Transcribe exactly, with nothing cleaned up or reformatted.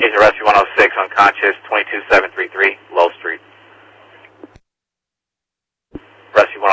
Agent Rescue one oh six, unconscious, twenty-two seven three three, Low Street. Rescue one